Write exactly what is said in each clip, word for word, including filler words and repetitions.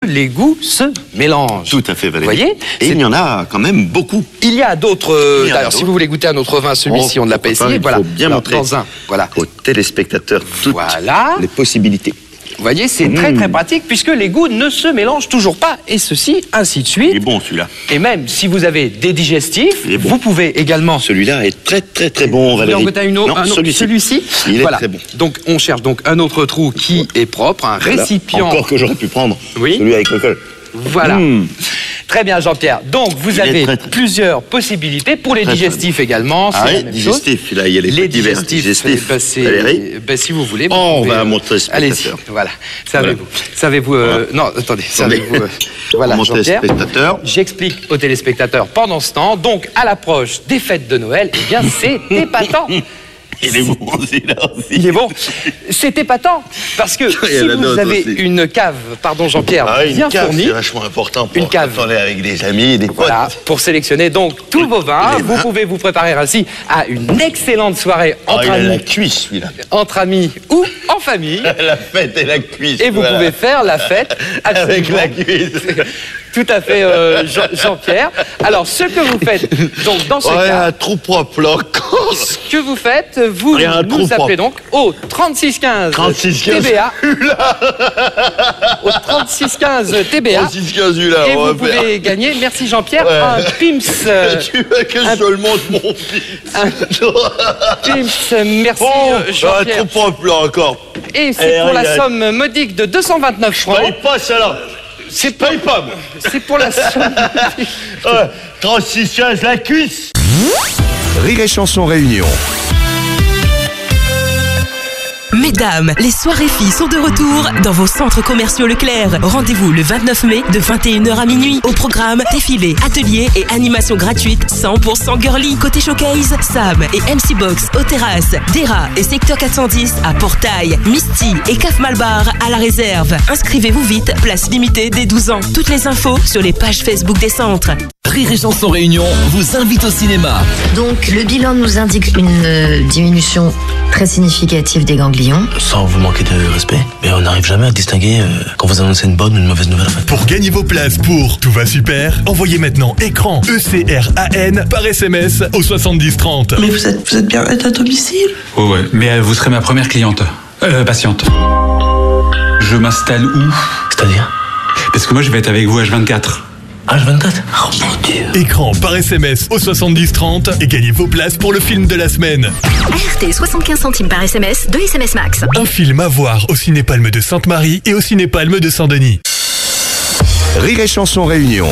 les goûts se mélangent. Tout à fait, Valérie. Vous voyez? Et il y en a quand même beaucoup. Il y a d'autres... Euh, Il y en a alors, si d'autres. vous voulez goûter un autre vin, celui-ci, Oh, on ne l'a pas pourquoi essayé. pas, Voilà. Il faut bien Alors, montrer dans un, voilà. aux téléspectateurs toutes Voilà. les possibilités. Vous voyez, c'est Mmh. très très pratique puisque les goûts ne se mélangent toujours pas et ceci, ainsi de Il suite. est bon, celui-là. Et même si vous avez des digestifs, Il est bon. vous pouvez également... Celui-là est très très très bon, Vous voulez en Valérie. goûter une autre- Non, un autre- celui-ci. celui-ci Il est Voilà. très bon. Donc on cherche donc un autre trou qui est propre, un Voilà. récipient. Encore que j'aurais pu prendre. Oui. Celui avec le col. Voilà. Mmh. Très bien, Jean-Pierre. Donc vous Il est avez très, très- plusieurs possibilités pour les Très, très digestifs également. Ah c'est la oui, même digestif. chose. Là, il y a les, Les petits verres digestifs, digestifs. bah, c'est- Valérie. bah, si vous voulez. vous Oh, on pouvez, va euh, montrer au Allez-y. spectateur. Voilà. Savez-vous. Savez-vous. euh, Non, attendez. Savez-vous. euh, Voilà, On va montrer au Jean-Pierre. spectateur. J'explique aux téléspectateurs pendant ce temps. Donc, à l'approche des fêtes de Noël, eh bien, c'est épatant. Il est bon, celui-là aussi. Il est bon. C'est épatant. Parce que Il y a si la vous note avez aussi. une cave, pardon Jean-Pierre, Ah, une bien cave, fournie, c'est vachement important pour Une cave. quand on est avec des amis, des potes. voilà, pour sélectionner donc tous vos vins, Les vous vins. pouvez vous préparer ainsi à une excellente soirée Ah, entre il a la amis, cuisse, celui-là. entre amis ou en famille. La fête et la cuisse. Et vous voilà. pouvez faire la fête Avec absolument. la cuisse. Tout à fait, euh, Jean- Jean-Pierre. Alors, ce que vous faites, donc dans ce Ouais, cas, un trou propre, là, encore. ce que vous faites, vous Il y a un nous trou appelez propre. donc au trente-six quinze trente-six quinze. T B A. Au trente-six quinze T B A. trente-six quinze, là, Et on vous va faire. pouvez gagner, merci Jean-Pierre, Ouais. un Pim's. euh, Tu veux que un- je le montre, mon fils? Pim's, merci Oh, euh, un Jean-Pierre. trou propre, là, encore. Et c'est Eh, pour la regarde. somme modique de deux cent vingt-neuf francs. Paye pas, ça, là. C'est Je paye pas, moi. C'est pour la somme. Euh, trente-six quinze, la cuisse. Rire et Chanson Réunion. Mesdames, les soirées filles sont de retour dans vos centres commerciaux Leclerc. Rendez-vous le vingt-neuf mai de vingt et une heures à minuit. Au programme, défilé, atelier et animation gratuite cent pour cent girly. Côté showcase, Sam et M C Box aux terrasses, Dera et Secteur quatre cent dix à Portail, Misty et Caf Malbar à la réserve. Inscrivez-vous vite, place limitée dès douze ans. Toutes les infos sur les pages Facebook des centres. Rire et Chanson Réunion vous invite au cinéma. Donc, le bilan nous indique une euh, diminution très significative des ganglions. Sans vous manquer de respect, mais on n'arrive jamais à distinguer euh, quand vous annoncez une bonne ou une mauvaise nouvelle en fait. Pour gagner vos places pour Tout va super, envoyez maintenant écran E C R A N par S M S au soixante-dix trente. Mais vous êtes, vous êtes bien à domicile? Ouais, ouais, mais euh, vous serez ma première cliente. Euh, patiente. Je m'installe où? C'est-à-dire Parce que moi, je vais être avec vous H vingt-quatre. H vingt-quatre? Oh mon Dieu. Écran par S M S au soixante-dix trente et gagnez vos places pour le film de la semaine. A R T, soixante-quinze centimes par S M S, deux S M S max. Un film à voir au Cinépalme de Sainte-Marie et au Cinépalme de Saint-Denis. Rire et Chanson Réunion.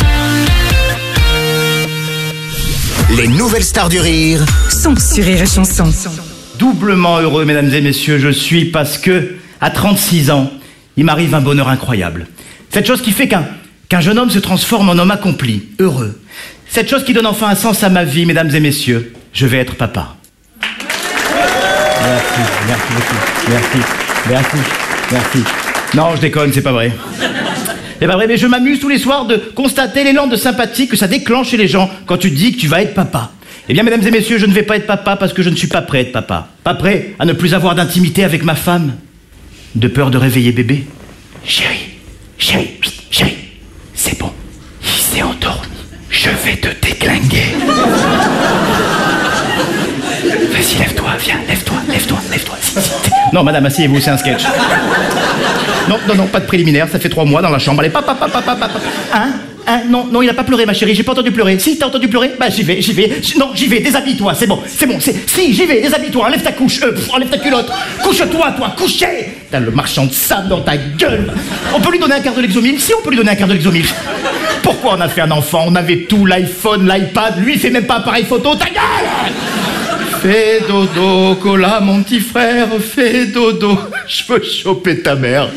Les nouvelles stars du rire sont sur Rire et Chanson. Doublement heureux, mesdames et messieurs, je suis parce que, à trente-six ans, il m'arrive un bonheur incroyable. Cette chose qui fait qu'un qu'un jeune homme se transforme en homme accompli, heureux. Cette chose qui donne enfin un sens à ma vie, mesdames et messieurs, je vais être papa. Merci, merci beaucoup, merci, merci, merci. Non, je déconne, c'est pas vrai. C'est pas vrai, mais je m'amuse tous les soirs de constater l'élan de sympathie que ça déclenche chez les gens quand tu dis que tu vas être papa. Eh bien, mesdames et messieurs, je ne vais pas être papa parce que je ne suis pas prêt à être papa. Pas prêt à ne plus avoir d'intimité avec ma femme. De peur de réveiller bébé. Chérie, chérie, chérie, c'est bon. Il s'est endormi. Je vais te déglinguer. Vas-y, lève-toi, viens, lève-toi, lève-toi, lève-toi. Si, si. Non, madame, asseyez-vous, c'est un sketch. Non, non, non, pas de préliminaire, ça fait trois mois dans la chambre. Allez, papa, papa, papa, papa. Hein? Hein? Non, non, il a pas pleuré, ma chérie, j'ai pas entendu pleurer. Si, t'as entendu pleurer? Bah, j'y vais, j'y vais. Non, j'y vais, déshabille-toi, c'est bon, c'est bon, c'est... Si, j'y vais, déshabille-toi, enlève ta couche, euh, pff, enlève ta culotte. Couche-toi, toi, couchez. T'as le marchand de sable dans ta gueule. On peut lui donner un quart de l'exomile? Si, on peut lui donner un quart de l'exomile. Pourquoi on a fait un enfant? On avait tout, l'iPhone, l'iPad, lui, il fait même pas appareil photo, ta gueule. Fais dodo, cola, mon petit frère, fais dodo. Je veux choper ta mère.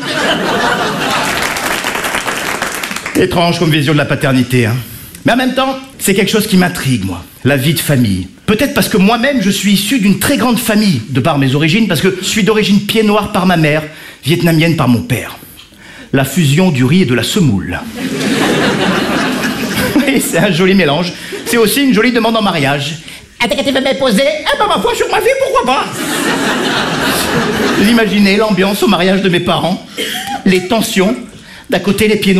Étrange comme vision de la paternité, hein. Mais en même temps, c'est quelque chose qui m'intrigue, moi. La vie de famille. Peut-être parce que moi-même, je suis issu d'une très grande famille, de par mes origines, parce que je suis d'origine pied noir par ma mère, vietnamienne par mon père. La fusion du riz et de la semoule. Oui, c'est un joli mélange. C'est aussi une jolie demande en mariage. Ah, t'as qu'à te me poser? Ah, bah, ma foi, sur ma vie, pourquoi pas? Vous imaginez l'ambiance au mariage de mes parents? Les tensions. D'à côté, les pieds noirs.